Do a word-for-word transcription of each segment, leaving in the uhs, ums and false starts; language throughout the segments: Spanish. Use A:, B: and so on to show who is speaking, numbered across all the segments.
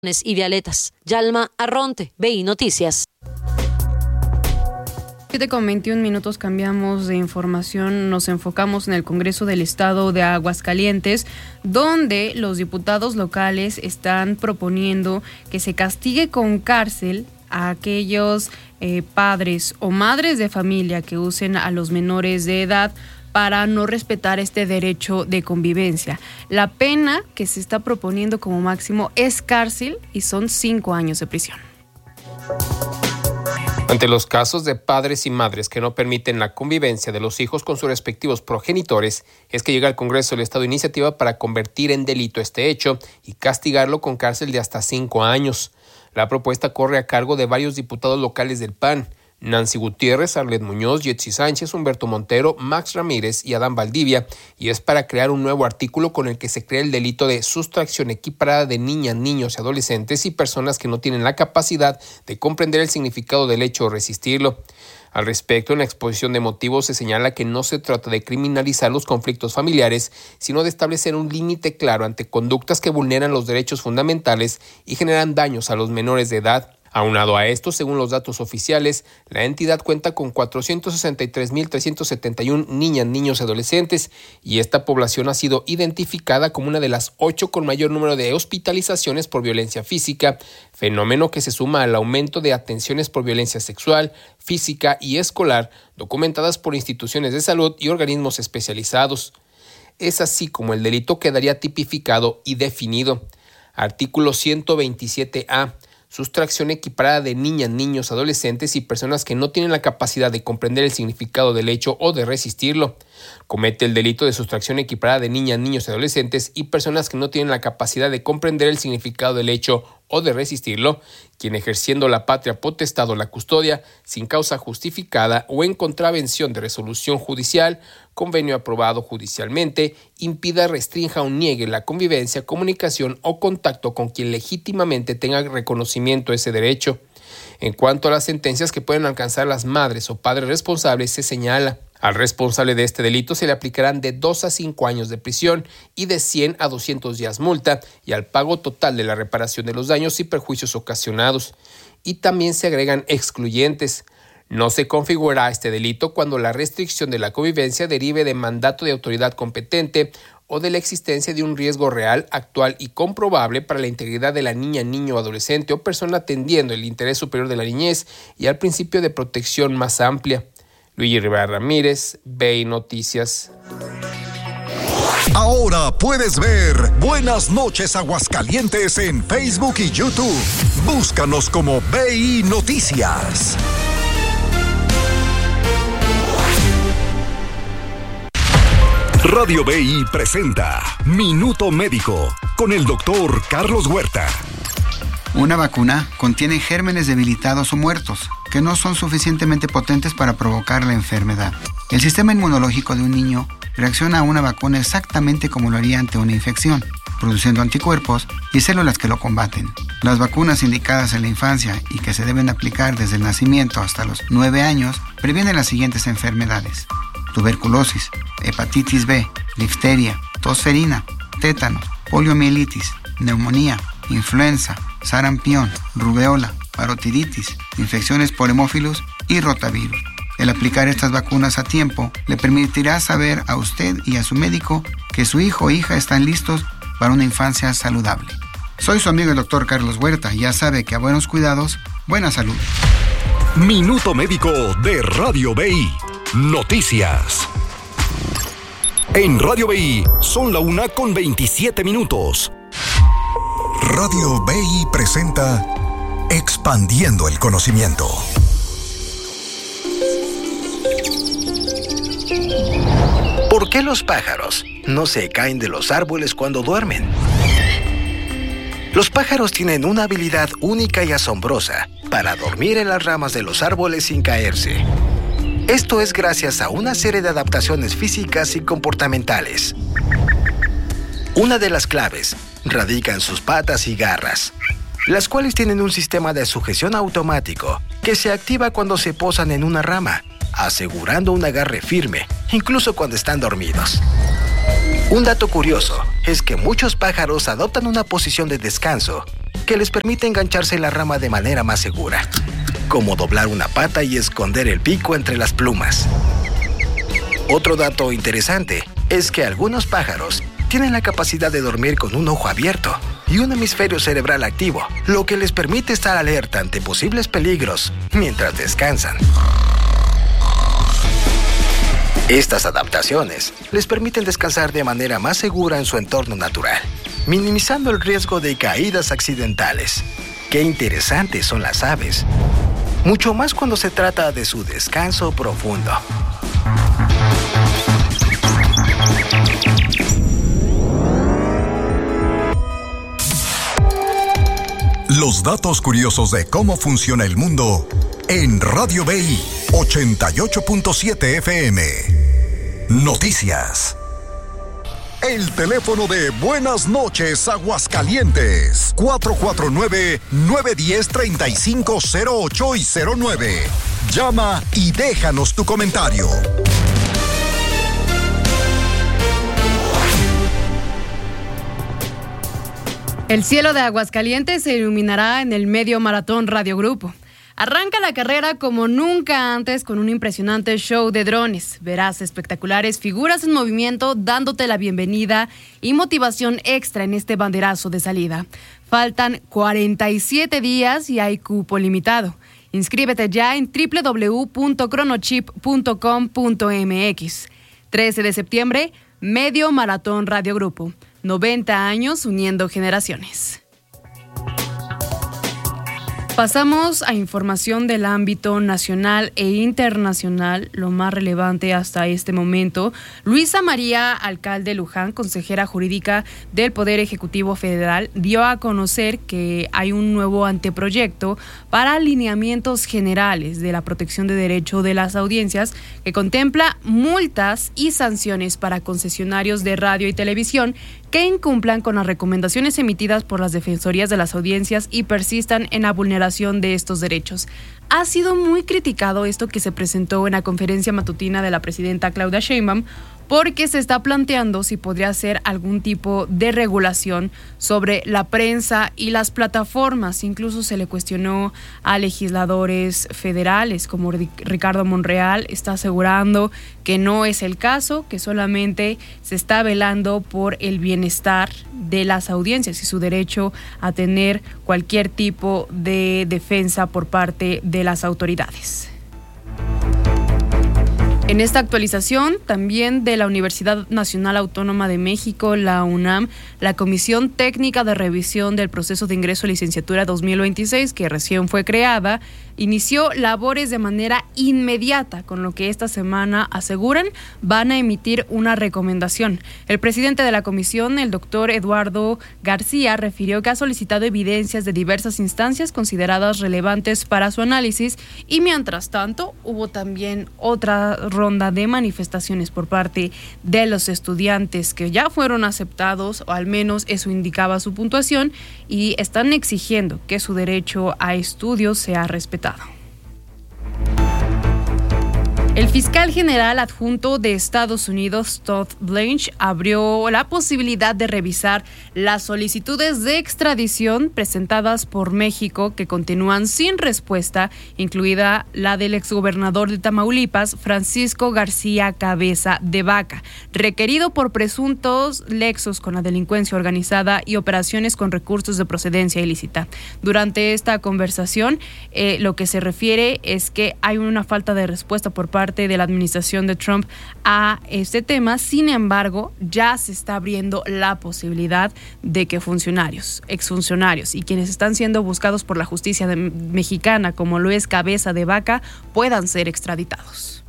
A: y violetas. Yalma Arronte, B I Noticias.
B: siete con veintiún minutos, cambiamos de información, nos enfocamos en el Congreso del Estado de Aguascalientes, donde los diputados locales están proponiendo que se castigue con cárcel a aquellos eh, padres o madres de familia que usen a los menores de edad para no respetar este derecho de convivencia. La pena que se está proponiendo como máximo es cárcel y son cinco años de prisión.
C: Ante los casos de padres y madres que no permiten la convivencia de los hijos con sus respectivos progenitores, es que llega al Congreso del Estado iniciativa para convertir en delito este hecho y castigarlo con cárcel de hasta cinco años. La propuesta corre a cargo de varios diputados locales del P A N, Nancy Gutiérrez, Arlet Muñoz, Yetsi Sánchez, Humberto Montero, Max Ramírez y Adán Valdivia, y es para crear un nuevo artículo con el que se crea el delito de sustracción equiparada de niñas, niños y adolescentes y personas que no tienen la capacidad de comprender el significado del hecho o resistirlo. Al respecto, en la exposición de motivos se señala que no se trata de criminalizar los conflictos familiares, sino de establecer un límite claro ante conductas que vulneran los derechos fundamentales y generan daños a los menores de edad. Aunado a esto, según los datos oficiales, la entidad cuenta con cuatrocientos sesenta y tres mil trescientos setenta y uno niñas, niños y adolescentes, y esta población ha sido identificada como una de las ocho con mayor número de hospitalizaciones por violencia física, fenómeno que se suma al aumento de atenciones por violencia sexual, física y escolar, documentadas por instituciones de salud y organismos especializados. Es así como el delito quedaría tipificado y definido. Artículo ciento veintisiete A. Sustracción equiparada de niñas, niños, adolescentes y personas que no tienen la capacidad de comprender el significado del hecho o de resistirlo. Comete el delito de sustracción equiparada de niñas, niños y adolescentes y personas que no tienen la capacidad de comprender el significado del hecho o de resistirlo, quien ejerciendo la patria potestad o la custodia sin causa justificada o en contravención de resolución judicial, convenio aprobado judicialmente, impida, restrinja o niegue la convivencia, comunicación o contacto con quien legítimamente tenga reconocimiento de ese derecho. En cuanto a las sentencias que pueden alcanzar las madres o padres responsables, se señala: al responsable de este delito se le aplicarán de dos a cinco años de prisión y de cien a doscientos días multa y al pago total de la reparación de los daños y perjuicios ocasionados. Y también se agregan excluyentes. No se configurará este delito cuando la restricción de la convivencia derive de mandato de autoridad competente o de la existencia de un riesgo real, actual y comprobable para la integridad de la niña, niño, adolescente o persona atendiendo el interés superior de la niñez y al principio de protección más amplia. Luigi Rivera Ramírez, B I Noticias.
D: Ahora puedes ver Buenas noches Aguascalientes en Facebook y YouTube. Búscanos como B I Noticias. Radio B I presenta Minuto Médico con el doctor Carlos Huerta.
E: Una vacuna contiene gérmenes debilitados o muertos que no son suficientemente potentes para provocar la enfermedad. El sistema inmunológico de un niño reacciona a una vacuna exactamente como lo haría ante una infección, produciendo anticuerpos y células que lo combaten. Las vacunas indicadas en la infancia y que se deben aplicar desde el nacimiento hasta los nueve años previenen las siguientes enfermedades: tuberculosis, hepatitis B, difteria, tosferina, tétanos, poliomielitis, neumonía, influenza, sarampión, rubeola, parotiditis, infecciones por hemófilos y rotavirus. El aplicar estas vacunas a tiempo le permitirá saber a usted y a su médico que su hijo o hija están listos para una infancia saludable. Soy su amigo el doctor Carlos Huerta. Ya sabe que a buenos cuidados, buena salud.
D: Minuto Médico de Radio B I. Noticias. En Radio B I son la una con veintisiete minutos. Radio B I presenta Expandiendo el Conocimiento.
F: ¿Por qué los pájaros no se caen de los árboles cuando duermen? Los pájaros tienen una habilidad única y asombrosa para dormir en las ramas de los árboles sin caerse. Esto es gracias a una serie de adaptaciones físicas y comportamentales. Una de las claves radica en sus patas y garras, las cuales tienen un sistema de sujeción automático que se activa cuando se posan en una rama, asegurando un agarre firme, incluso cuando están dormidos. Un dato curioso es que muchos pájaros adoptan una posición de descanso que les permite engancharse en la rama de manera más segura, como doblar una pata y esconder el pico entre las plumas. Otro dato interesante es que algunos pájaros tienen la capacidad de dormir con un ojo abierto y un hemisferio cerebral activo, lo que les permite estar alerta ante posibles peligros mientras descansan. Estas adaptaciones les permiten descansar de manera más segura en su entorno natural, minimizando el riesgo de caídas accidentales. Qué interesantes son las aves, mucho más cuando se trata de su descanso profundo.
D: Los datos curiosos de cómo funciona el mundo en Radio B I ochenta y ocho punto siete F M. Noticias. El teléfono de Buenas noches Aguascalientes, cuatro cuatro nueve, nueve uno cero, tres cinco cero ocho y cero nueve. Llama y déjanos tu comentario.
B: El cielo de Aguascalientes se iluminará en el Medio Maratón Radio Grupo. Arranca la carrera como nunca antes con un impresionante show de drones. Verás espectaculares figuras en movimiento dándote la bienvenida y motivación extra en este banderazo de salida. Faltan cuarenta y siete días y hay cupo limitado. Inscríbete ya en doble u doble u doble u punto cronochip punto com punto m x. trece de septiembre, Medio Maratón Radio Grupo. noventa años uniendo generaciones. Pasamos a información del ámbito nacional e internacional, lo más relevante hasta este momento. Luisa María Alcalde Luján, consejera jurídica del Poder Ejecutivo Federal, dio a conocer que hay un nuevo anteproyecto para alineamientos generales de la protección de derecho de las audiencias que contempla multas y sanciones para concesionarios de radio y televisión que incumplan con las recomendaciones emitidas por las defensorías de las audiencias y persistan en la vulneración de estos derechos. Ha sido muy criticado esto que se presentó en la conferencia matutina de la presidenta Claudia Sheinbaum, porque se está planteando si podría ser algún tipo de regulación sobre la prensa y las plataformas. Incluso se le cuestionó a legisladores federales, como Ricardo Monreal, está asegurando que no es el caso, que solamente se está velando por el bienestar de las audiencias y su derecho a tener cualquier tipo de defensa por parte de las autoridades. En esta actualización, también de la Universidad Nacional Autónoma de México, la UNAM, la Comisión Técnica de Revisión del Proceso de Ingreso a Licenciatura dos mil veintiséis, que recién fue creada, inició labores de manera inmediata, con lo que esta semana aseguran van a emitir una recomendación. El presidente de la comisión, el doctor Eduardo García, refirió que ha solicitado evidencias de diversas instancias consideradas relevantes para su análisis y mientras tanto hubo también otra ronda de manifestaciones por parte de los estudiantes que ya fueron aceptados, o al menos eso indicaba su puntuación, y están exigiendo que su derecho a estudios sea respetado. El fiscal general adjunto de Estados Unidos, Todd Blanche, abrió la posibilidad de revisar las solicitudes de extradición presentadas por México que continúan sin respuesta, incluida la del exgobernador de Tamaulipas, Francisco García Cabeza de Vaca, requerido por presuntos nexos con la delincuencia organizada y operaciones con recursos de procedencia ilícita. Durante esta conversación, eh, lo que se refiere es que hay una falta de respuesta por parte parte de la administración de Trump a este tema. Sin embargo, ya se está abriendo la posibilidad de que funcionarios, exfuncionarios y quienes están siendo buscados por la justicia de, mexicana, como lo es Cabeza de Vaca, puedan ser extraditados.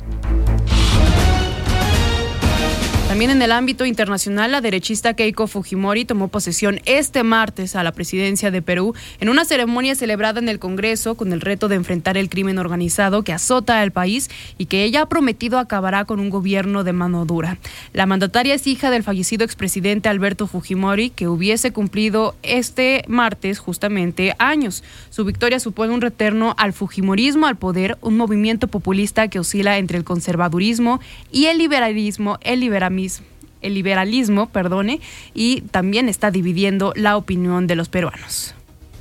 B: También en el ámbito internacional, la derechista Keiko Fujimori tomó posesión este martes a la presidencia de Perú en una ceremonia celebrada en el Congreso con el reto de enfrentar el crimen organizado que azota al país y que ella ha prometido acabará con un gobierno de mano dura. La mandataria es hija del fallecido expresidente Alberto Fujimori, que hubiese cumplido este martes justamente años. Su victoria supone un retorno al fujimorismo al poder, un movimiento populista que oscila entre el conservadurismo y el liberalismo, el liberalismo el liberalismo, perdone, y también está dividiendo la opinión de los peruanos.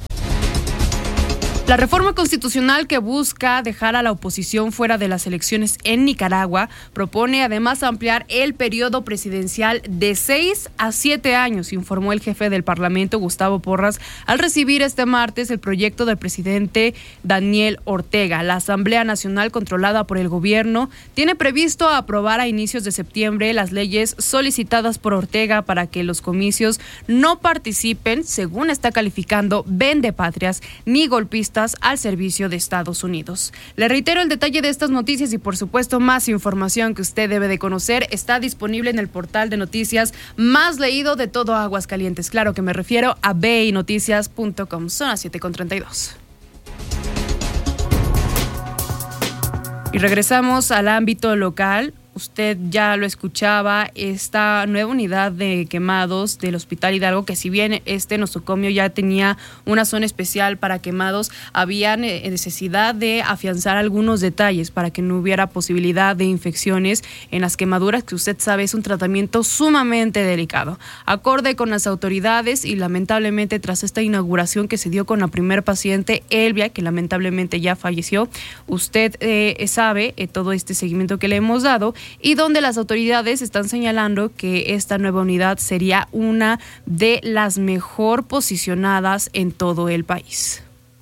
B: La reforma constitucional que busca dejar a la oposición fuera de las elecciones en Nicaragua propone además ampliar el periodo presidencial de seis a siete años, informó el jefe del Parlamento, Gustavo Porras, al recibir este martes el proyecto del presidente Daniel Ortega. La Asamblea Nacional, controlada por el gobierno, tiene previsto aprobar a inicios de septiembre las leyes solicitadas por Ortega para que los comicios no participen, según está calificando, vendepatrias ni golpistas al servicio de Estados Unidos. Le reitero el detalle de estas noticias y por supuesto más información que usted debe de conocer está disponible en el portal de noticias más leído de todo Aguascalientes. Claro que me refiero a b i noticias punto com. Son las siete con treinta y dos. Y regresamos al ámbito local. Usted ya lo escuchaba, esta nueva unidad de quemados del Hospital Hidalgo, que si bien este nosocomio ya tenía una zona especial para quemados, había necesidad de afianzar algunos detalles para que no hubiera posibilidad de infecciones en las quemaduras, que usted sabe es un tratamiento sumamente delicado. Acorde con las autoridades y lamentablemente tras esta inauguración que se dio con la primer paciente, Elvia, que lamentablemente ya falleció, usted eh, sabe eh, todo este seguimiento que le hemos dado, y donde las autoridades están señalando que esta nueva unidad sería una de las mejor posicionadas en todo el país.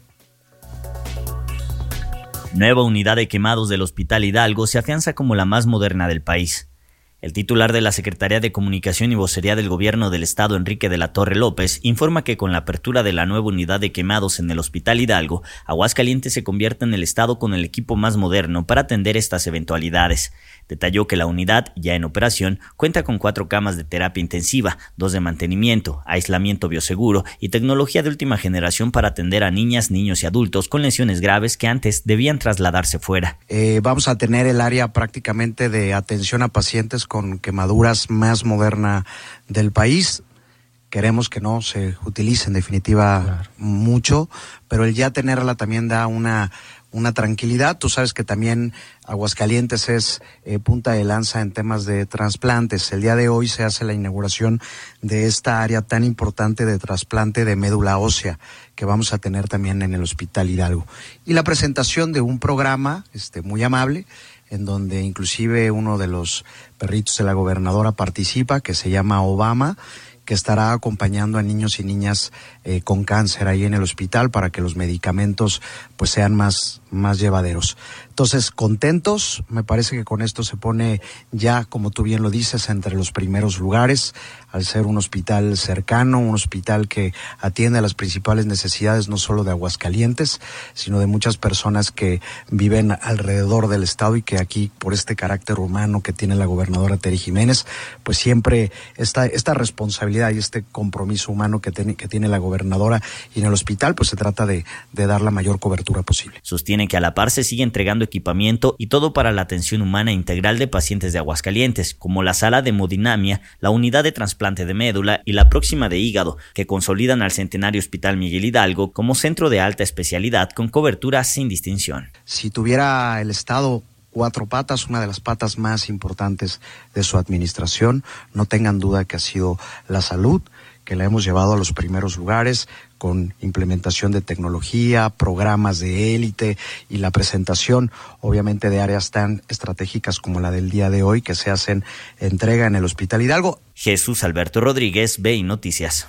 G: Nueva unidad de quemados del Hospital Hidalgo se afianza como la más moderna del país. El titular de la Secretaría de Comunicación y Vocería del Gobierno del Estado, Enrique de la Torre López, informa que con la apertura de la nueva unidad de quemados en el Hospital Hidalgo, Aguascalientes se convierte en el estado con el equipo más moderno para atender estas eventualidades. Detalló que la unidad, ya en operación, cuenta con cuatro camas de terapia intensiva, dos de mantenimiento, aislamiento bioseguro y tecnología de última generación para atender a niñas, niños y adultos con lesiones graves que antes debían trasladarse fuera.
H: Eh, vamos a tener el área prácticamente de atención a pacientes con quemaduras más moderna del país. Queremos que no se utilice en definitiva claro. mucho, pero el ya tenerla también da una, una tranquilidad. Tú sabes que también Aguascalientes es eh, punta de lanza en temas de trasplantes. El día de hoy se hace la inauguración de esta área tan importante de trasplante de médula ósea que vamos a tener también en el Hospital Hidalgo. Y la presentación de un programa este, muy amable, en donde inclusive uno de los perritos de la gobernadora participa, que se llama Obama, que estará acompañando a niños y niñas eh, con cáncer ahí en el hospital para que los medicamentos pues sean más, más llevaderos. Entonces, contentos, me parece que con esto se pone ya, como tú bien lo dices, entre los primeros lugares, al ser un hospital cercano, un hospital que atiende a las principales necesidades no solo de Aguascalientes, sino de muchas personas que viven alrededor del estado y que aquí, por este carácter humano que tiene la gobernadora Tere Jiménez, pues siempre esta, esta responsabilidad y este compromiso humano que tiene, que tiene la gobernadora y en el hospital, pues se trata de, de dar la mayor cobertura posible.
G: Sostiene que a la par se sigue entregando equipamiento y todo para la atención humana integral de pacientes de Aguascalientes, como la sala de hemodinamia, la unidad de trasplante de médula y la próxima de hígado, que consolidan al centenario Hospital Miguel Hidalgo como centro de alta especialidad con cobertura sin distinción.
H: Si tuviera el Estado cuatro patas, una de las patas más importantes de su administración, no tengan duda que ha sido la salud, que la hemos llevado a los primeros lugares con implementación de tecnología, programas de élite y la presentación, obviamente, de áreas tan estratégicas como la del día de hoy que se hacen entrega en el Hospital Hidalgo.
G: Jesús Alberto Rodríguez, B I Noticias.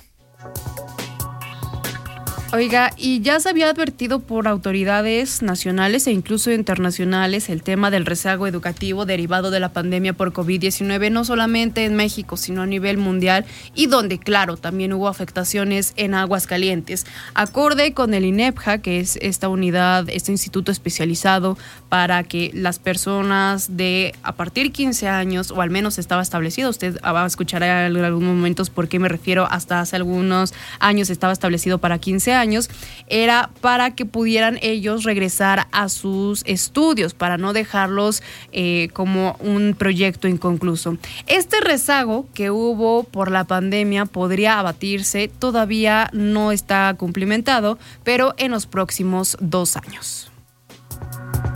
B: Oiga, y ya se había advertido por autoridades nacionales e incluso internacionales el tema del rezago educativo derivado de la pandemia por covid diecinueve, no solamente en México, sino a nivel mundial, y donde, claro, también hubo afectaciones en Aguascalientes. Acorde con el INEPJA, que es esta unidad, este instituto especializado para que las personas de a partir de quince años, o al menos estaba establecido, usted va a escuchar en algunos momentos por qué me refiero, hasta hace algunos años estaba establecido para quince años, años, era para que pudieran ellos regresar a sus estudios, para no dejarlos eh, como un proyecto inconcluso. Este rezago que hubo por la pandemia podría abatirse, todavía no está cumplimentado, pero en los próximos dos años.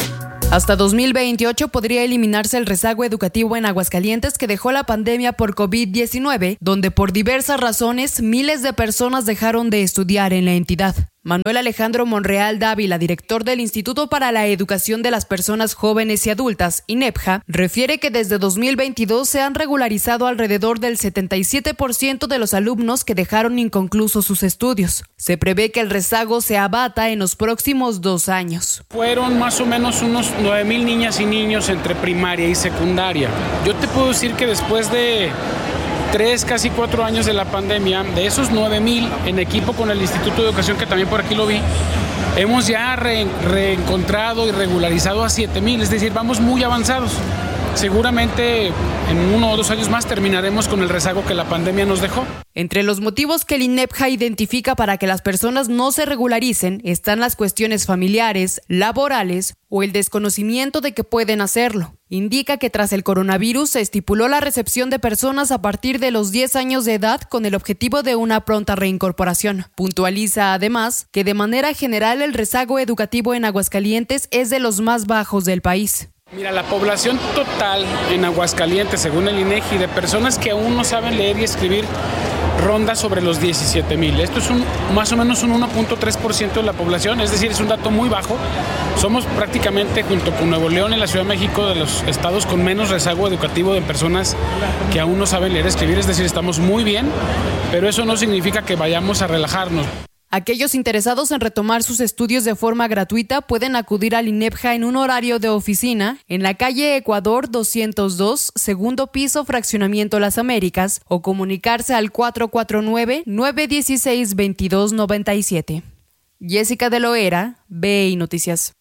B: Hasta dos mil veintiocho podría eliminarse el rezago educativo en Aguascalientes que dejó la pandemia por COVID diecinueve, donde por diversas razones miles de personas dejaron de estudiar en la entidad. Manuel Alejandro Monreal Dávila, director del Instituto para la Educación de las Personas Jóvenes y Adultas, INEPJA, refiere que desde dos mil veintidós se han regularizado alrededor del setenta y siete por ciento de los alumnos que dejaron inconclusos sus estudios. Se prevé que el rezago se abata en los próximos dos años.
I: Fueron más o menos unos nueve mil niñas y niños entre primaria y secundaria. Yo te puedo decir que después de tres, casi cuatro años de la pandemia, de esos nueve mil, en equipo con el Instituto de Educación, que también por aquí lo vi, hemos ya re, reencontrado y regularizado a siete mil, es decir, vamos muy avanzados. Seguramente en uno o dos años más terminaremos con el rezago que la pandemia nos dejó.
B: Entre los motivos que el INEPJA identifica para que las personas no se regularicen están las cuestiones familiares, laborales o el desconocimiento de que pueden hacerlo. Indica que tras el coronavirus se estipuló la recepción de personas a partir de los diez años de edad con el objetivo de una pronta reincorporación. Puntualiza además que de manera general el rezago educativo en Aguascalientes es de los más bajos del país.
I: Mira, la población total en Aguascalientes, según el INEGI, de personas que aún no saben leer y escribir, ronda sobre los diecisiete mil. Esto es un, más o menos un uno punto tres por ciento de la población, es decir, es un dato muy bajo. Somos prácticamente, junto con Nuevo León y la Ciudad de México, de los estados con menos rezago educativo de personas que aún no saben leer y escribir, es decir, estamos muy bien, pero eso no significa que vayamos a relajarnos.
B: Aquellos interesados en retomar sus estudios de forma gratuita pueden acudir al INEPJA en un horario de oficina en la calle Ecuador doscientos dos, segundo piso, Fraccionamiento Las Américas, o comunicarse al cuatro cuatro nueve, nueve uno seis, dos dos nueve siete. Jessica de Loera, B I Noticias.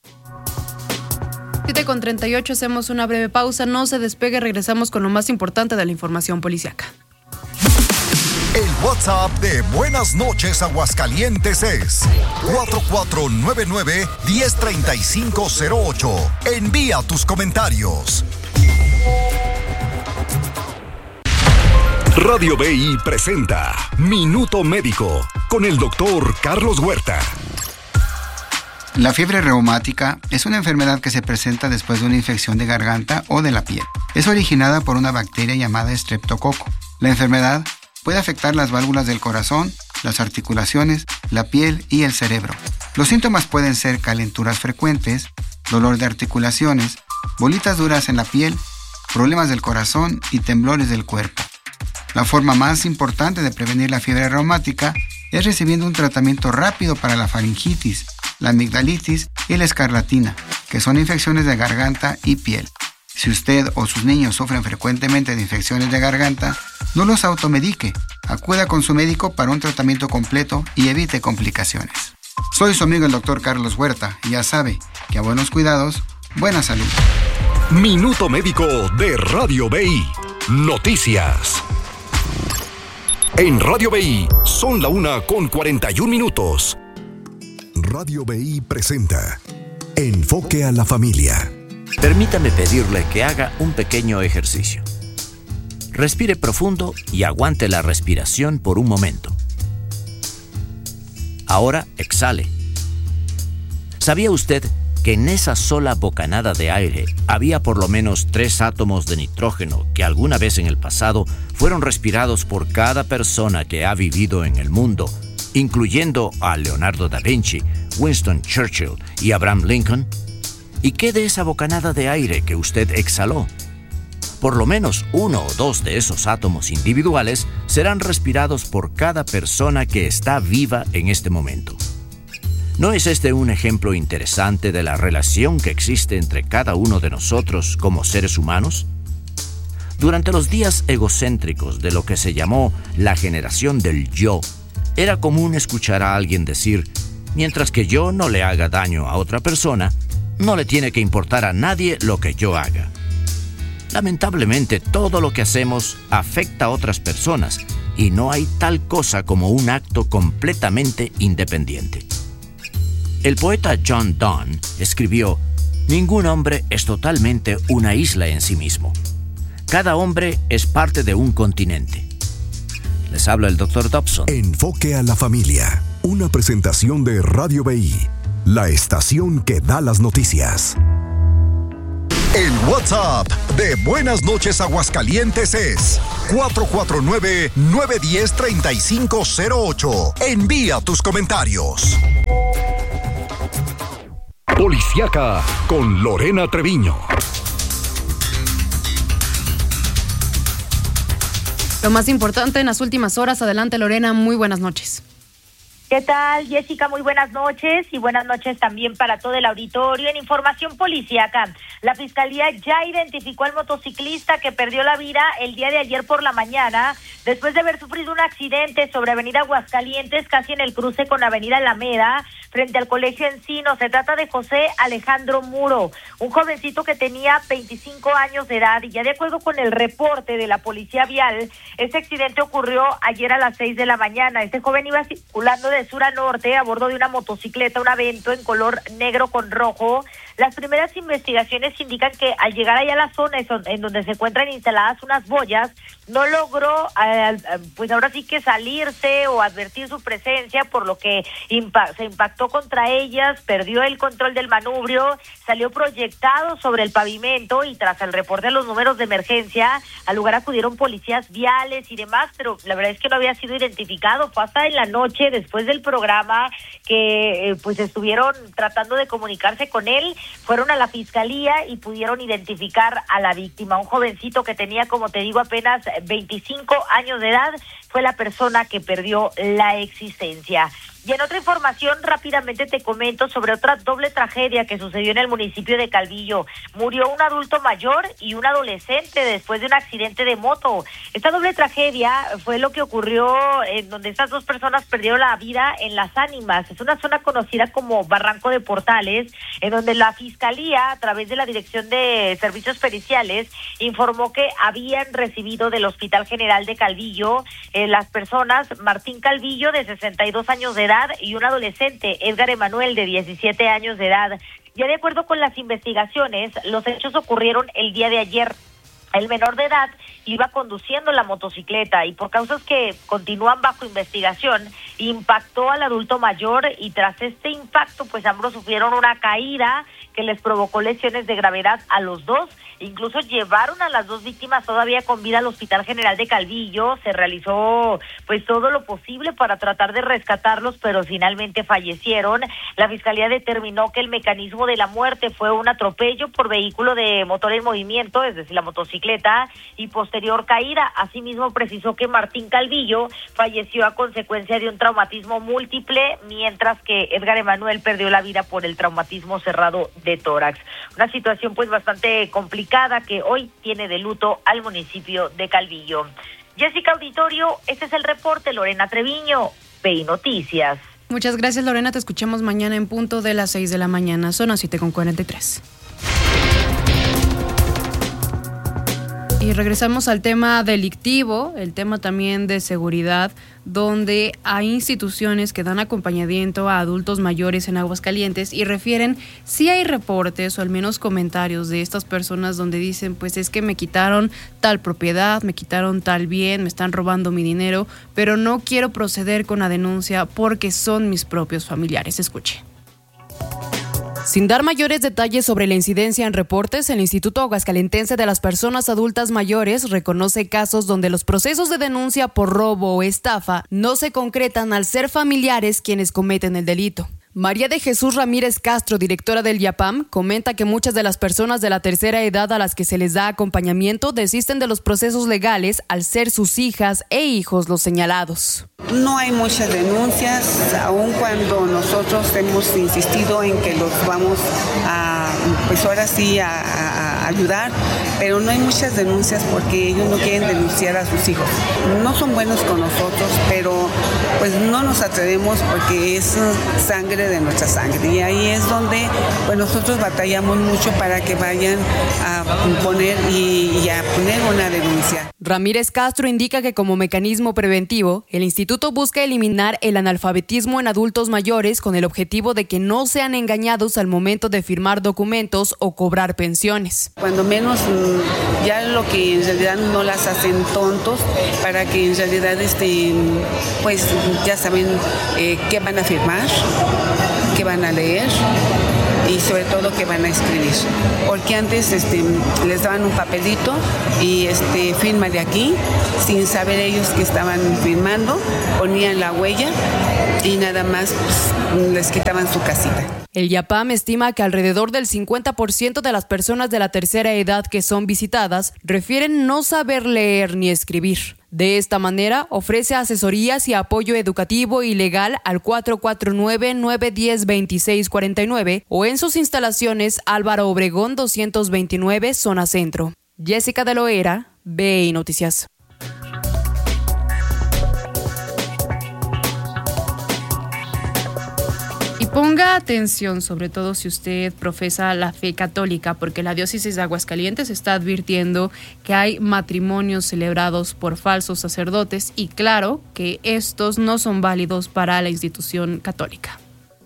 B: siete con treinta y ocho, hacemos una breve pausa, no se despegue, regresamos con lo más importante de la información policiaca.
D: El WhatsApp de Buenas Noches Aguascalientes es cuatro cuatro nueve nueve, uno cero tres cinco cero ocho. Envía tus comentarios. Radio B I presenta Minuto Médico con el doctor Carlos Huerta.
E: La fiebre reumática es una enfermedad que se presenta después de una infección de garganta o de la piel. Es originada por una bacteria llamada estreptococo. La enfermedad puede afectar las válvulas del corazón, las articulaciones, la piel y el cerebro. Los síntomas pueden ser calenturas frecuentes, dolor de articulaciones, bolitas duras en la piel, problemas del corazón y temblores del cuerpo. La forma más importante de prevenir la fiebre reumática es recibiendo un tratamiento rápido para la faringitis, la amigdalitis y la escarlatina, que son infecciones de garganta y piel. Si usted o sus niños sufren frecuentemente de infecciones de garganta, no los automedique. Acuda con su médico para un tratamiento completo y evite complicaciones. Soy su amigo el doctor Carlos Huerta y ya sabe que a buenos cuidados, buena salud.
D: Minuto Médico de Radio B I. Noticias. En Radio B I son la una con cuarenta y un minutos. Radio B I presenta Enfoque a la Familia.
J: Permítame pedirle que haga un pequeño ejercicio. Respire profundo y aguante la respiración por un momento. Ahora exhale. ¿Sabía usted que en esa sola bocanada de aire había por lo menos tres átomos de nitrógeno que alguna vez en el pasado fueron respirados por cada persona que ha vivido en el mundo, incluyendo a Leonardo da Vinci, Winston Churchill y Abraham Lincoln? ¿Y qué de esa bocanada de aire que usted exhaló? Por lo menos uno o dos de esos átomos individuales serán respirados por cada persona que está viva en este momento. ¿No es este un ejemplo interesante de la relación que existe entre cada uno de nosotros como seres humanos? Durante los días egocéntricos de lo que se llamó la generación del yo, era común escuchar a alguien decir: mientras que yo no le haga daño a otra persona, no le tiene que importar a nadie lo que yo haga. Lamentablemente, todo lo que hacemos afecta a otras personas y no hay tal cosa como un acto completamente independiente. El poeta John Donne escribió: ningún hombre es totalmente una isla en sí mismo. Cada hombre es parte de un continente. Les habla el doctor Dobson.
D: Enfoque a la Familia, una presentación de Radio B I, la estación que da las noticias. El WhatsApp de Buenas Noches Aguascalientes es cuatro cuatro nueve, nueve uno cero, tres cinco cero ocho. Envía tus comentarios. Policiaca con Lorena Treviño.
B: Lo más importante en las últimas horas. Adelante, Lorena, muy buenas noches.
K: ¿Qué tal, Jessica? Muy buenas noches y buenas noches también para todo el auditorio. En información policíaca, la Fiscalía ya identificó al motociclista que perdió la vida el día de ayer por la mañana después de haber sufrido un accidente sobre Avenida Aguascalientes, casi en el cruce con Avenida Alameda, frente al Colegio Encino. Se trata de José Alejandro Muro, un jovencito que tenía veinticinco años de edad, y ya de acuerdo con el reporte de la Policía Vial, este accidente ocurrió ayer a las seis de la mañana. Este joven iba circulando de sur a norte a bordo de una motocicleta, un Avento en color negro con rojo. Las primeras investigaciones indican que al llegar allá a la zona en donde se encuentran instaladas unas boyas, no logró, eh, pues ahora sí que salirse o advertir su presencia, por lo que impa- se impactó contra ellas, perdió el control del manubrio, salió proyectado sobre el pavimento, y tras el reporte de los números de emergencia, al lugar acudieron policías viales y demás, pero la verdad es que no había sido identificado. Fue hasta en la noche, después del programa, que eh, pues estuvieron tratando de comunicarse con él. Fueron a la fiscalía y pudieron identificar a la víctima, un jovencito que tenía, como te digo, apenas veinticinco años de edad. Fue la persona que perdió la existencia. Y en otra información, rápidamente te comento sobre otra doble tragedia que sucedió en el municipio de Calvillo. Murió un adulto mayor y un adolescente después de un accidente de moto. Esta doble tragedia fue lo que ocurrió en donde estas dos personas perdieron la vida en Las Ánimas. Es una zona conocida como Barranco de Portales, en donde la Fiscalía, a través de la Dirección de Servicios Periciales, informó que habían recibido del Hospital General de Calvillo eh, las personas Martín Calvillo, de sesenta y dos años de edad, y un adolescente, Edgar Emanuel, de diecisiete años de edad. Ya de acuerdo con las investigaciones, los hechos ocurrieron el día de ayer. El menor de edad iba conduciendo la motocicleta y, por causas que continúan bajo investigación, impactó al adulto mayor, y tras este impacto, pues ambos sufrieron una caída que les provocó lesiones de gravedad a los dos. Incluso llevaron a las dos víctimas todavía con vida al Hospital General de Calvillo. Se realizó pues todo lo posible para tratar de rescatarlos, pero finalmente fallecieron. La Fiscalía determinó que el mecanismo de la muerte fue un atropello por vehículo de motor en movimiento, es decir, la motocicleta, y posterior caída. Asimismo, precisó que Martín Calvillo falleció a consecuencia de un traumatismo múltiple, mientras que Edgar Emanuel perdió la vida por el traumatismo cerrado de tórax. Una situación pues bastante complicada que hoy tiene de luto al municipio de Calvillo. Jessica, auditorio, este es el reporte. Lorena Treviño, P I Noticias.
B: Muchas gracias, Lorena. Te escuchamos mañana en punto de las seis de la mañana. Son las siete con cuarenta y tres. Y regresamos al tema delictivo, el tema también de seguridad, donde hay instituciones que dan acompañamiento a adultos mayores en Aguascalientes y refieren si hay reportes o al menos comentarios de estas personas donde dicen, pues es que me quitaron tal propiedad, me quitaron tal bien, me están robando mi dinero, pero no quiero proceder con la denuncia porque son mis propios familiares. Escuche. Sin dar mayores detalles sobre la incidencia en reportes, el Instituto Aguascalentense de las Personas Adultas Mayores reconoce casos donde los procesos de denuncia por robo o estafa no se concretan al ser familiares quienes cometen el delito. María de Jesús Ramírez Castro, directora del IAPAM, comenta que muchas de las personas de la tercera edad a las que se les da acompañamiento desisten de los procesos legales al ser sus hijas e hijos los señalados.
L: No hay muchas denuncias, aun cuando nosotros hemos insistido en que los vamos a, pues ahora sí, a, a ayudar, pero no hay muchas denuncias porque ellos no quieren denunciar a sus hijos. No son buenos con nosotros, pero pues no nos atrevemos porque es sangre de nuestra sangre, y ahí es donde pues nosotros batallamos mucho para que vayan a poner y, y a poner una denuncia.
B: Ramírez Castro indica que como mecanismo preventivo, el instituto busca eliminar el analfabetismo en adultos mayores con el objetivo de que no sean engañados al momento de firmar documentos o cobrar pensiones.
L: Cuando menos ya lo que en realidad no las hacen tontos, para que en realidad este, pues ya saben eh, qué van a firmar, qué van a leer, y sobre todo que van a escribir. Porque antes este, les daban un papelito y este, firma de aquí, sin saber ellos que estaban firmando, ponían la huella y nada más pues, les quitaban su casita.
B: El IAPAM estima que alrededor del cincuenta por ciento de las personas de la tercera edad que son visitadas refieren no saber leer ni escribir. De esta manera, ofrece asesorías y apoyo educativo y legal al cuatro cuatro nueve, nueve uno cero, dos seis cuatro nueve o en sus instalaciones Álvaro Obregón doscientos veintinueve, zona centro. Jessica de Loera, B I Noticias. Ponga atención, sobre todo si usted profesa la fe católica, porque la diócesis de Aguascalientes está advirtiendo que hay matrimonios celebrados por falsos sacerdotes y claro que estos no son válidos para la institución católica.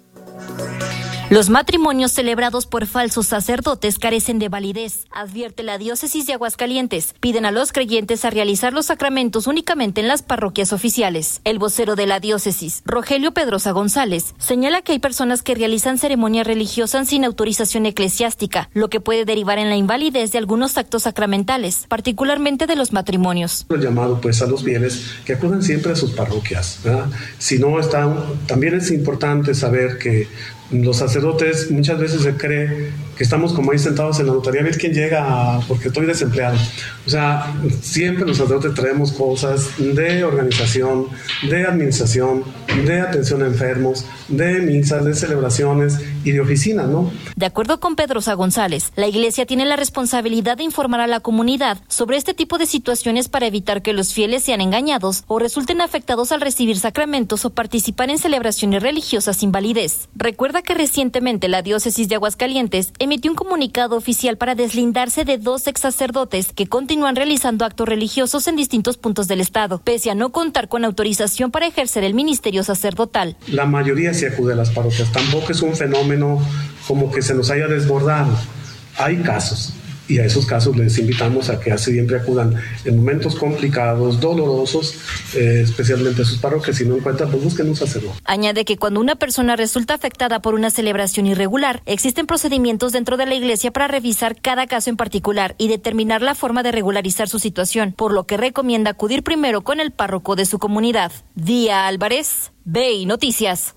M: Los matrimonios celebrados por falsos sacerdotes carecen de validez, advierte la diócesis de Aguascalientes. Piden a los creyentes a realizar los sacramentos únicamente en las parroquias oficiales. El vocero de la diócesis, Rogelio Pedrosa González, señala que hay personas que realizan ceremonias religiosas sin autorización eclesiástica, lo que puede derivar en la invalidez de algunos actos sacramentales, particularmente de los matrimonios.
N: El llamado pues a los fieles que acudan siempre a sus parroquias, ¿verdad? Si no están, también es importante saber que los sacerdotes muchas veces se cree que estamos como ahí sentados en la notaría, a ver quién llega porque estoy desempleado. O sea, siempre los sacerdotes traemos cosas de organización, de administración, de atención a enfermos, de misas, de celebraciones y de oficinas, ¿no?
M: De acuerdo con Pedrosa González, la Iglesia tiene la responsabilidad de informar a la comunidad sobre este tipo de situaciones para evitar que los fieles sean engañados o resulten afectados al recibir sacramentos o participar en celebraciones religiosas sin validez. Recuerda que recientemente la diócesis de Aguascalientes emitió un comunicado oficial para deslindarse de dos ex sacerdotes que continúan realizando actos religiosos en distintos puntos del estado, pese a no contar con autorización para ejercer el ministerio sacerdotal.
N: La mayoría sí acude a las parroquias, tampoco es un fenómeno como que se nos haya desbordado. Hay casos. Y a esos casos les invitamos a que siempre acudan en momentos complicados, dolorosos, eh, especialmente a sus parroquias. Si no encuentran, pues busquen un sacerdote.
M: Añade que cuando una persona resulta afectada por una celebración irregular, existen procedimientos dentro de la Iglesia para revisar cada caso en particular y determinar la forma de regularizar su situación, por lo que recomienda acudir primero con el párroco de su comunidad. Día Álvarez, B I Noticias.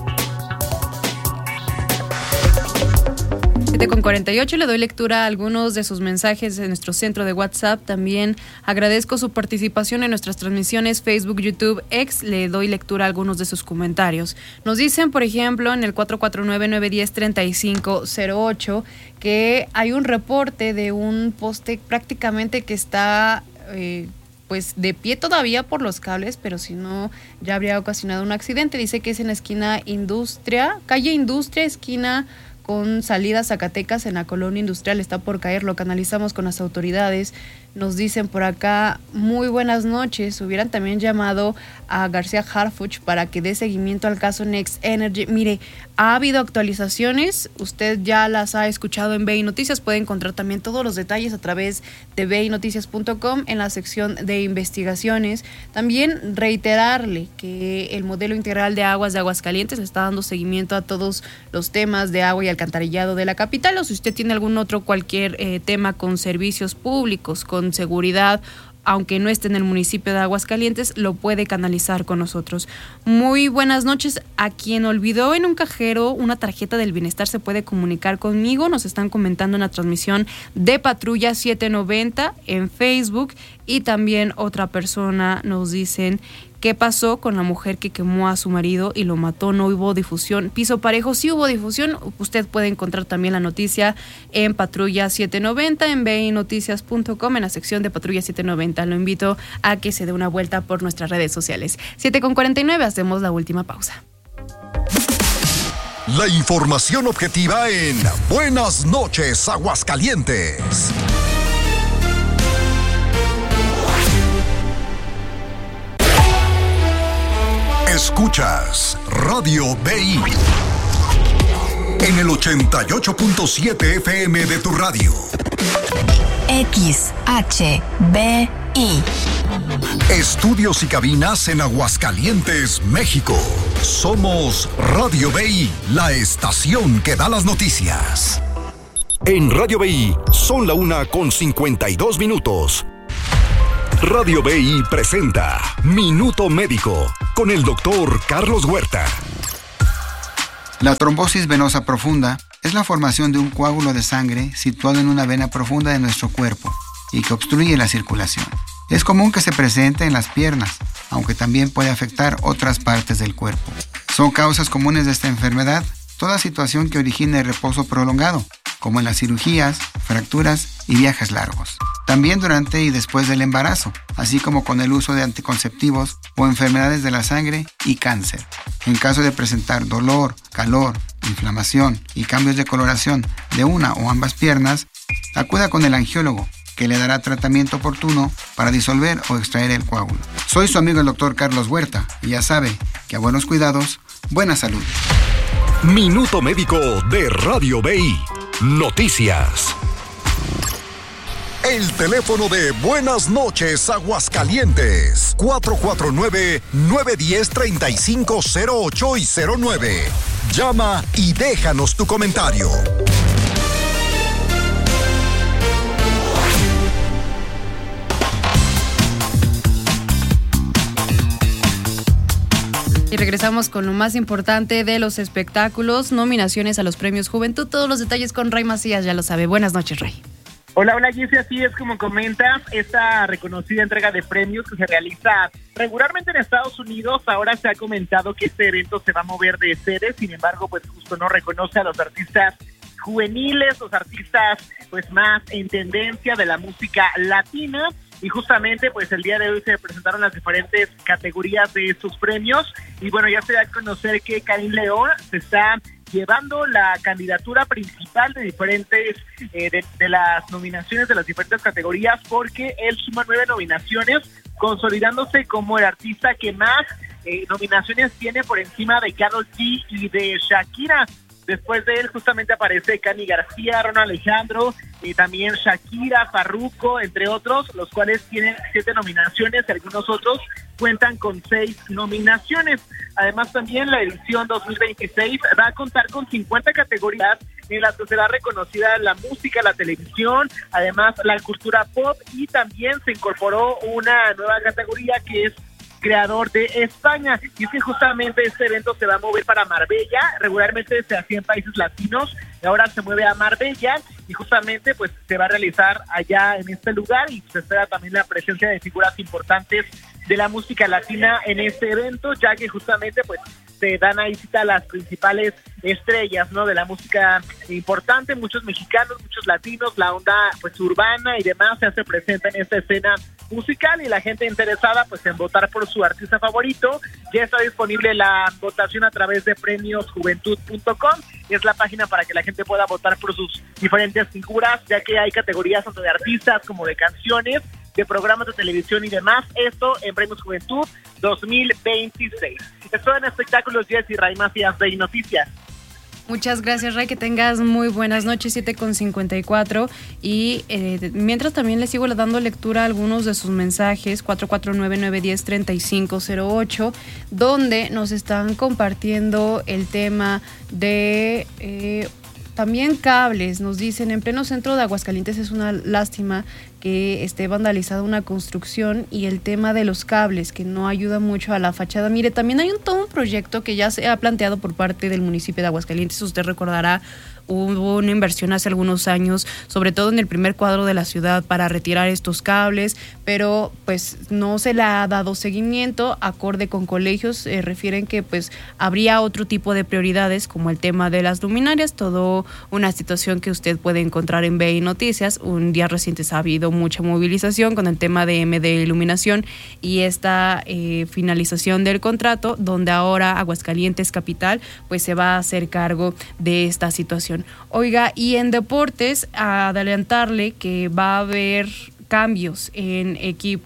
B: siete con cuarenta y ocho, le doy lectura a algunos de sus mensajes en nuestro centro de WhatsApp. También agradezco su participación en nuestras transmisiones Facebook, YouTube, X. Le doy lectura a algunos de sus comentarios. Nos dicen, por ejemplo, en el cuatro cuatro nueve, nueve uno cero, tres cinco cero ocho que hay un reporte de un poste prácticamente que está eh, pues de pie todavía por los cables, pero si no ya habría ocasionado un accidente. Dice que es en la esquina Industria, calle Industria, esquina con salida Zacatecas, en la colonia industrial. Está por caer, lo canalizamos con las autoridades. Nos dicen por acá, muy buenas noches. Hubieran también llamado a García Harfuch para que dé seguimiento al caso Next Energy. Mire, ha habido actualizaciones, usted ya las ha escuchado en B I Noticias. Puede encontrar también todos los detalles a través de b i noticias punto com en la sección de investigaciones. También reiterarle que el modelo integral de aguas de Aguascalientes le está dando seguimiento a todos los temas de agua y alcantarillado de la capital, o si usted tiene algún otro cualquier eh, tema con servicios públicos, con seguridad, aunque no esté en el municipio de Aguascalientes, lo puede canalizar con nosotros. Muy buenas noches. A quien olvidó en un cajero una tarjeta del bienestar se puede comunicar conmigo. Nos están comentando en la transmisión de Patrulla setecientos noventa en Facebook, y también otra persona nos dicen qué pasó con la mujer que quemó a su marido y lo mató. No hubo difusión. Piso parejo, sí hubo difusión. Usted puede encontrar también la noticia en Patrulla setecientos noventa en b i noticias punto com en la sección de Patrulla setecientos noventa. Lo invito a que se dé una vuelta por nuestras redes sociales. siete con cuarenta y nueve, hacemos la última pausa.
D: La información objetiva en Buenas noches, Aguascalientes. Escuchas Radio B I en el ochenta y ocho punto siete F M de tu radio.
O: X H B
D: I. Estudios y cabinas en Aguascalientes, México. Somos Radio B I, la estación que da las noticias. En Radio B I son la una con cincuenta y dos minutos. Radio B I presenta Minuto Médico con el doctor Carlos Huerta.
E: La trombosis venosa profunda es la formación de un coágulo de sangre situado en una vena profunda de nuestro cuerpo y que obstruye la circulación. Es común que se presente en las piernas, aunque también puede afectar otras partes del cuerpo. Son causas comunes de esta enfermedad toda situación que origine reposo prolongado, como en las cirugías, fracturas y viajes largos. También durante y después del embarazo, así como con el uso de anticonceptivos o enfermedades de la sangre y cáncer. En caso de presentar dolor, calor, inflamación y cambios de coloración de una o ambas piernas, acuda con el angiólogo, que le dará tratamiento oportuno para disolver o extraer el coágulo. Soy su amigo el doctor Carlos Huerta y ya sabe que a buenos cuidados, buena salud.
D: Minuto Médico de Radio B I. Noticias. El teléfono de Buenas noches Aguascalientes, cuatro cuatro nueve, nueve uno cero, tres cinco cero ocho y cero nueve. Llama y déjanos tu comentario.
B: Y regresamos con lo más importante de los espectáculos, nominaciones a los premios Juventud. Todos los detalles con Ray Macías, ya lo sabe. Buenas noches, Ray.
O: Hola, hola, Jessy, así es como comentas, esta reconocida entrega de premios que se realiza regularmente en Estados Unidos, ahora se ha comentado que este evento se va a mover de sede, sin embargo, pues justo no reconoce a los artistas juveniles, los artistas pues más en tendencia de la música latina. Y justamente pues el día de hoy se presentaron las diferentes categorías de estos premios y bueno, ya se da a conocer que Karim León se está llevando la candidatura principal de diferentes eh, de, de las nominaciones de las diferentes categorías, porque él suma nueve nominaciones, consolidándose como el artista que más eh, nominaciones tiene por encima de Karol G y de Shakira. Después de él justamente aparece Cani García, Ron Alejandro, y también Shakira, Farruko, entre otros, los cuales tienen siete nominaciones, algunos otros cuentan con seis nominaciones. Además también la edición dos mil veintiséis va a contar con cincuenta categorías en las que será reconocida la música, la televisión, además la cultura pop, y también se incorporó una nueva categoría que es creador de España, y es que justamente este evento se va a mover para Marbella. Regularmente se hacía en países latinos y ahora se mueve a Marbella, y justamente pues se va a realizar allá en este lugar, y se espera también la presencia de figuras importantes de la música latina en este evento, ya que justamente pues se dan ahí cita a las principales estrellas, ¿no?, de la música importante, muchos mexicanos, muchos latinos, la onda pues urbana y demás se hace presente en esta escena musical, y la gente interesada pues en votar por su artista favorito. Ya está disponible la votación a través de premios juventud punto com, es la página para que la gente pueda votar por sus diferentes figuras, ya que hay categorías tanto de artistas como de canciones, de programas de televisión y demás, esto en Premios Juventud dos mil veintiséis. Esto en espectáculos, Jessy, Ray Macías de Noticias.
B: Muchas gracias, Ray, que tengas muy buenas noches, siete con cincuenta y cuatro, y eh, mientras también les sigo dando lectura a algunos de sus mensajes, cuatro cuatro nueve, nueve uno cero, tres cinco cero ocho, donde nos están compartiendo el tema de... Eh, También cables, nos dicen, en pleno centro de Aguascalientes es una lástima que esté vandalizada una construcción, y el tema de los cables, que no ayuda mucho a la fachada. Mire, también hay un todo un proyecto que ya se ha planteado por parte del municipio de Aguascalientes. Usted recordará, hubo una inversión hace algunos años, sobre todo en el primer cuadro de la ciudad, para retirar estos cables, pero pues no se le ha dado seguimiento. Acorde con colegios, eh, refieren que pues habría otro tipo de prioridades, como el tema de las luminarias, todo una situación que usted puede encontrar en B I Noticias. Un día recientes ha habido mucha movilización con el tema de M D Iluminación y esta eh, finalización del contrato, donde ahora Aguascalientes Capital pues se va a hacer cargo de esta situación. Oiga, y en deportes, a adelantarle que va a haber cambios en equipos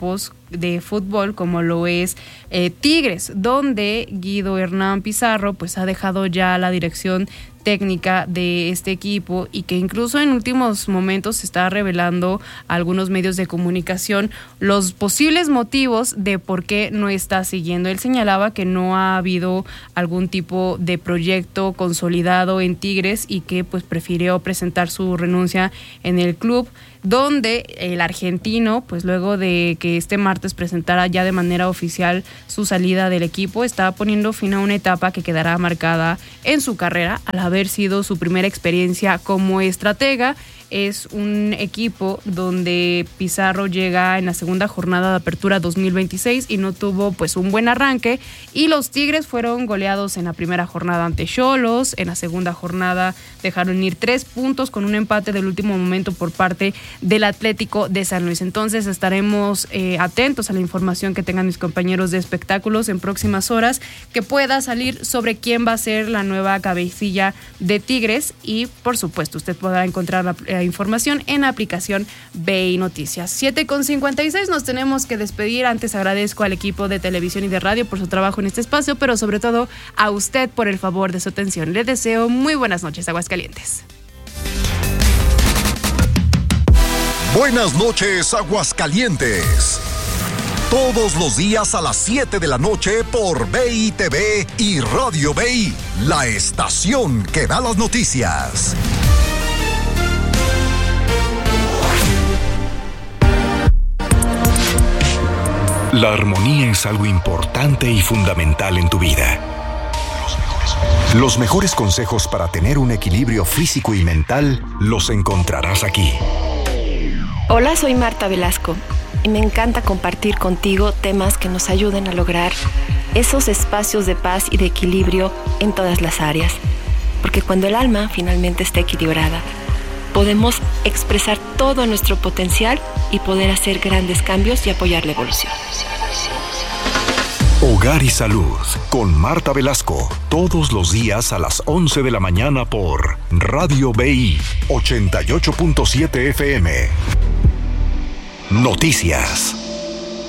B: de fútbol como lo es eh, Tigres, donde Guido Hernán Pizarro pues ha dejado ya la dirección técnica de este equipo y que incluso en últimos momentos se está revelando a algunos medios de comunicación los posibles motivos de por qué no está siguiendo. Él señalaba que no ha habido algún tipo de proyecto consolidado en Tigres y que pues prefirió presentar su renuncia en el club, donde el argentino, pues luego de que este martes presentara ya de manera oficial su salida del equipo, está poniendo fin a una etapa que quedará marcada en su carrera al haber sido su primera experiencia como estratega. Es un equipo donde Pizarro llega en la segunda jornada de apertura dos mil veintiséis y no tuvo pues un buen arranque, y los Tigres fueron goleados en la primera jornada ante Xolos. En la segunda jornada dejaron ir tres puntos con un empate del último momento por parte del Atlético de San Luis. Entonces estaremos eh, atentos a la información que tengan mis compañeros de espectáculos en próximas horas, que pueda salir sobre quién va a ser la nueva cabecilla de Tigres, y por supuesto usted podrá encontrar la eh, información en la aplicación B I Noticias. siete con cincuenta y seis, nos tenemos que despedir. Antes agradezco al equipo de televisión y de radio por su trabajo en este espacio, pero sobre todo a usted por el favor de su atención. Le deseo muy buenas noches, Aguascalientes.
D: Buenas noches, Aguascalientes. Todos los días a las siete de la noche por B I T V y Radio B I, la estación que da las noticias. La armonía es algo importante y fundamental en tu vida. Los mejores consejos para tener un equilibrio físico y mental los encontrarás aquí.
P: Hola, soy Marta Velasco y me encanta compartir contigo temas que nos ayuden a lograr esos espacios de paz y de equilibrio en todas las áreas. Porque cuando el alma finalmente está equilibrada, podemos expresar todo nuestro potencial y poder hacer grandes cambios y apoyar la evolución.
D: Hogar y Salud con Marta Velasco, todos los días a las once de la mañana por Radio B I ochenta y ocho punto siete F M. Noticias.